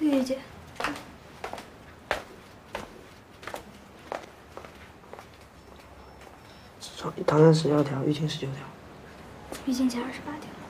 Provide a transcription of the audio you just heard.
月月姐。 唐山16条，玉清19条。 玉清前28条。